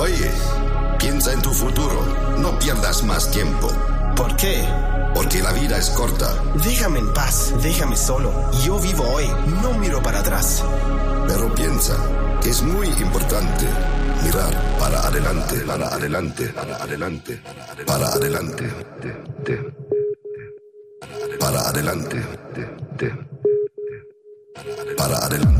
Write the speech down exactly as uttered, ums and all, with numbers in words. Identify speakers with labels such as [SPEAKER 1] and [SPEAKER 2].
[SPEAKER 1] Oye, piensa en tu futuro. No pierdas más tiempo.
[SPEAKER 2] ¿Por qué?
[SPEAKER 1] Porque la vida es corta.
[SPEAKER 2] Déjame en paz, déjame solo. Yo vivo hoy, no miro para atrás.
[SPEAKER 1] Pero piensa, es muy importante mirar para adelante, para adelante, para adelante, para adelante, para adelante.